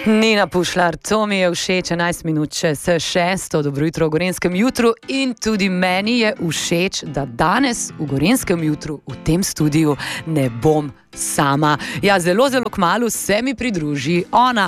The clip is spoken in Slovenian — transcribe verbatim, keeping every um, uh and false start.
Nina Pušlar, to mi je všeč, enajst minut čez šesto, dobro jutro v Gorenjskem jutru in tudi meni je všeč, da danes v Gorenjskem jutru v tem studiu ne bom sama. Ja, zelo, zelo kmalu se mi pridruži ona.